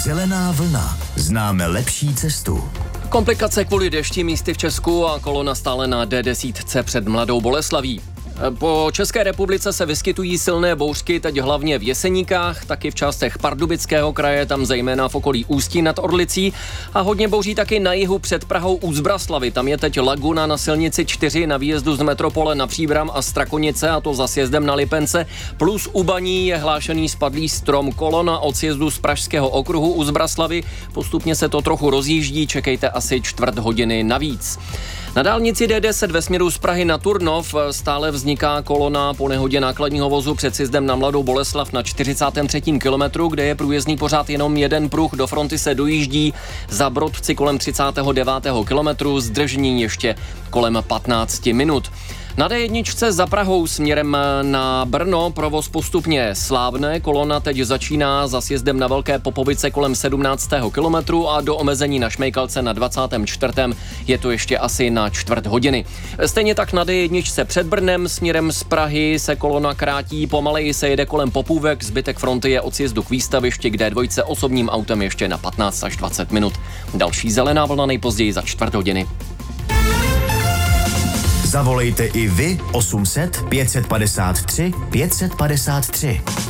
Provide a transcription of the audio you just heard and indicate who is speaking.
Speaker 1: Zelená vlna. Známe lepší cestu.
Speaker 2: Komplikace kvůli dešti místy v Česku a kolona stále na D10 před Mladou Boleslaví. Po České republice se vyskytují silné bouřky, teď hlavně v Jeseníkách, taky v částech Pardubického kraje, tam zejména v okolí Ústí nad Orlicí a hodně bouří taky na jihu před Prahou u Zbraslavy. Tam je teď laguna na silnici 4 na výjezdu z metropole na Příbram a Strakonice, a to za sjezdem na Lipence, plus u Baní je hlášený spadlý strom. Kolona od sjezdu z Pražského okruhu u Zbraslavy, postupně se to trochu rozjíždí, čekejte asi čtvrt hodiny navíc. Na dálnici D10 ve směru z Prahy na Turnov stále vzniká kolona po nehodě nákladního vozu před sjezdem na Mladou Boleslav na 43. kilometru, kde je průjezdný pořád jenom jeden pruh, do fronty se dojíždí za Brodci kolem 39. kilometru, zdržení ještě kolem 15 minut. Na D1 za Prahou směrem na Brno provoz postupně slábne, kolona teď začíná za sjezdem na Velké Popovice kolem 17. kilometru a do omezení na Šmejkalce na 24. je to ještě asi na čtvrt hodiny. Stejně tak na D1 před Brnem směrem z Prahy se kolona krátí, pomaleji se jede kolem Popůvek, zbytek fronty je od sjezdu k výstavišti k D2 osobním autem ještě na 15 až 20 minut. Další zelená vlna nejpozději za čtvrt hodiny.
Speaker 1: Zavolejte i vy 800 553 553.